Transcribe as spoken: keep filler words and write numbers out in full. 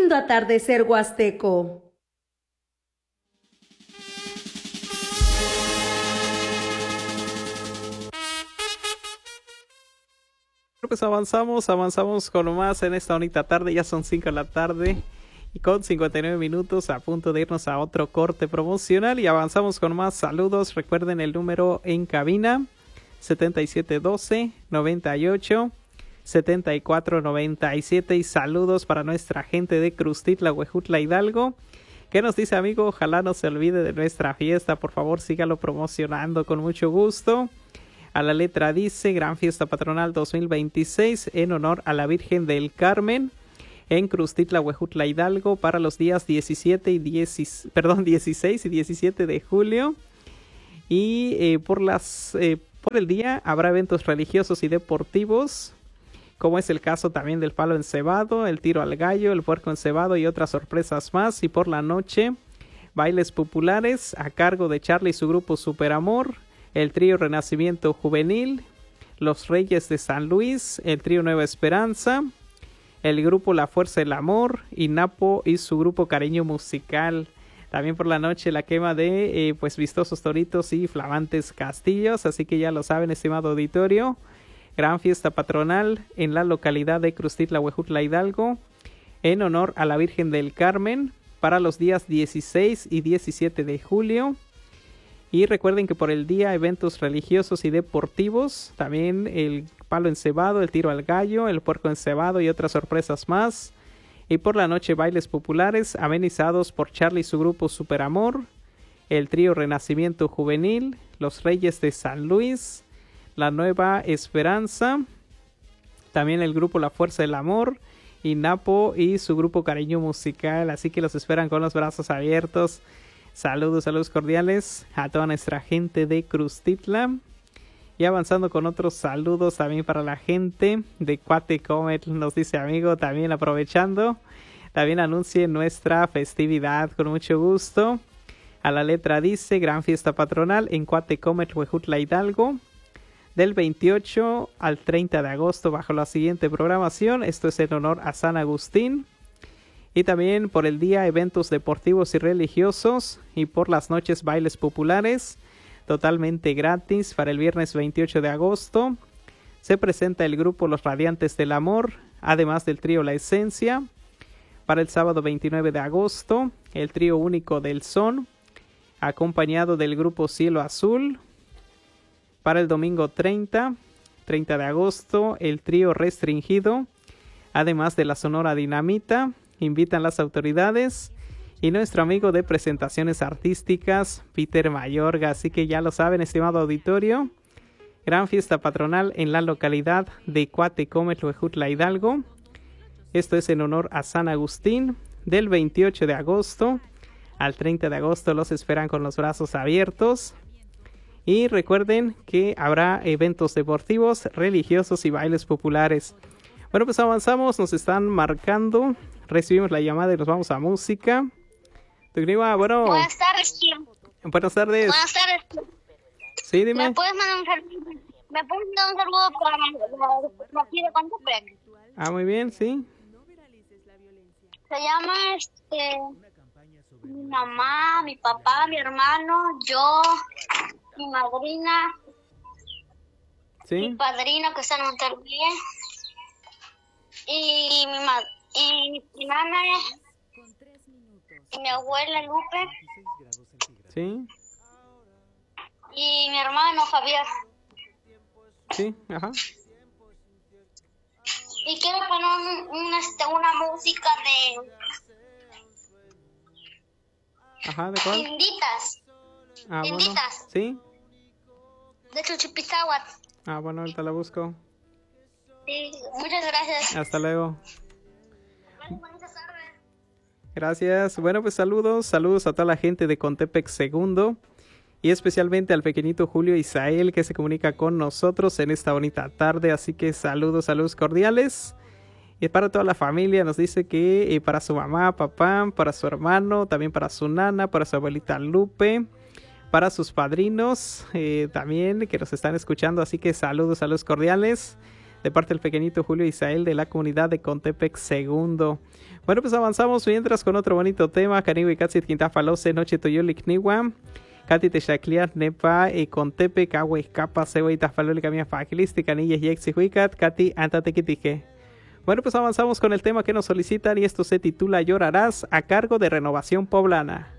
Lindo atardecer huasteco. Pues avanzamos, avanzamos con más en esta bonita tarde, ya son cinco de la tarde y con cincuenta y nueve minutos, a punto de irnos a otro corte promocional y avanzamos con más saludos. Recuerden el número en cabina, setenta y siete doce, noventa y ocho, setenta y cuatro noventa y siete, y saludos para nuestra gente de Crustitla, Huejutla, Hidalgo. ¿Qué nos dice, amigo? Ojalá no se olvide de nuestra fiesta, por favor sígalo promocionando con mucho gusto. A la letra dice: Gran Fiesta Patronal dos mil veintiséis en honor a la Virgen del Carmen en Crustitla, Huejutla, Hidalgo, para los días diecisiete y diez, perdón, dieciséis y diecisiete de julio. Y eh, por, las, eh, por el día habrá eventos religiosos y deportivos, como es el caso también del palo encebado, el tiro al gallo, el puerco encebado y otras sorpresas más. Y por la noche, bailes populares a cargo de Charlie y su grupo Super Amor, el trío Renacimiento Juvenil, los Reyes de San Luis, el trío Nueva Esperanza, el grupo La Fuerza del Amor y Napo y su grupo Cariño Musical. También por la noche la quema de eh, pues vistosos toritos y flamantes castillos. Así que ya lo saben, estimado auditorio, gran fiesta patronal en la localidad de Crustitla, Huejutla, Hidalgo, en honor a la Virgen del Carmen, para los días dieciséis y diecisiete de julio. Y recuerden que por el día eventos religiosos y deportivos, también el palo encebado, el tiro al gallo, el puerco encebado y otras sorpresas más. Y por la noche bailes populares amenizados por Charlie y su grupo Super Amor, el trío Renacimiento Juvenil, los Reyes de San Luis, la Nueva Esperanza, también el grupo La Fuerza del Amor y Napo y su grupo Cariño Musical. Así que los esperan con los brazos abiertos. Saludos, saludos cordiales a toda nuestra gente de Crustitla. Y avanzando con otros saludos también para la gente de Cuatecomet, nos dice amigo, también aprovechando, también anuncie nuestra festividad con mucho gusto. A la letra dice: Gran Fiesta Patronal en Cuatecomet, Huejutla, Hidalgo, del veintiocho al treinta de agosto bajo la siguiente programación. Esto es en honor a San Agustín. Y también por el día eventos deportivos y religiosos, y por las noches bailes populares totalmente gratis. Para el viernes veintiocho de agosto se presenta el grupo Los Radiantes del Amor, además del trío La Esencia. Para el sábado veintinueve de agosto el trío Único del Son, acompañado del grupo Cielo Azul. Para el domingo treinta de agosto el trío Restringido, además de la Sonora Dinamita. Invitan las autoridades y nuestro amigo de presentaciones artísticas, Peter Mayorga. Así que ya lo saben, estimado auditorio, gran fiesta patronal en la localidad de Cuatecomet, Huejutla, Hidalgo. Esto es en honor a San Agustín, del veintiocho de agosto al treinta de agosto. Los esperan con los brazos abiertos. Y recuerden que habrá eventos deportivos, religiosos y bailes populares. Bueno, pues avanzamos, nos están marcando. Recibimos la llamada y nos vamos a música. Bueno, buenas tardes, Kim. Buenas tardes. Buenas tardes. Sí, dime. ¿Me puedes mandar un saludo? ¿Me puedes mandar un saludo para la aquí de Contepec? Ah, muy bien, sí. Se llama este mi mamá, mi papá, mi hermano, yo, mi madrina, sí, mi padrino que está en Monterrey y mi madre. Y mi mamá y mi abuela Lupe. Sí. Y mi hermano Javier. Sí, ajá. Y quiero poner un, un, este, una música de... Ajá, ¿de cuál? Inditas. Ah, Inditas. Bueno. Sí. De Chuchipizáhuatl. Ah, bueno, ahorita la busco. Sí, muchas gracias. Hasta luego. Gracias. Bueno, pues saludos, saludos a toda la gente de Contepec Segundo y especialmente al pequeñito Julio Isael que se comunica con nosotros en esta bonita tarde. Así que saludos, saludos cordiales. Y para toda la familia nos dice que eh, para su mamá, papá, para su hermano, también para su nana, para su abuelita Lupe, para sus padrinos eh, también que nos están escuchando. Así que saludos, saludos cordiales. de parte del pequeñito Julio Isael de la comunidad de Contepec Segundo. Bueno, pues avanzamos mientras con otro bonito tema. Caniwi Katsit Quintafalose, Noche Toyolik Niwa. Kati Techacliat, Nepa, y Contepec, Agua Escapa, Sewa y Tafaloli, Camia Fagilisti, Canillas y Exihuicat, Kati Antatequitije. Bueno, pues avanzamos con el tema que nos solicitan y esto se titula Llorarás, a cargo de Renovación Poblana.